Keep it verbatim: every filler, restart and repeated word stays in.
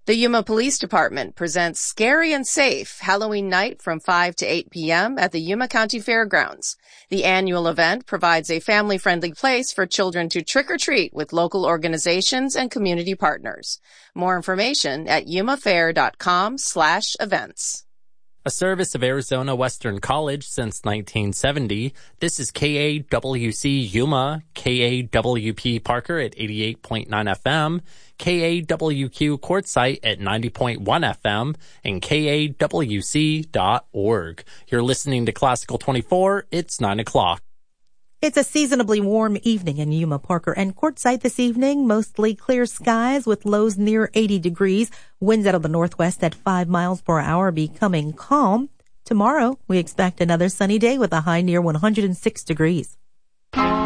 The Yuma Police Department presents Scary and Safe Halloween Night from five to eight p.m. at the Yuma County Fairgrounds. The annual event provides a family-friendly place for children to trick-or-treat with local organizations and community partners. More information at yumafair.com slash events. A service of Arizona Western College since nineteen seventy. This is K A W C Yuma, K A W P Parker at eighty-eight point nine F M, K A W Q Quartzsite at ninety point one F M, and K A W C dot org. You're listening to Classical twenty-four. It's nine o'clock. It's a seasonably warm evening in Yuma, Parker, and Quartzsite this evening. Mostly clear skies with lows near eighty degrees. Winds out of the northwest at five miles per hour becoming calm. Tomorrow, we expect another sunny day with a high near one hundred six degrees.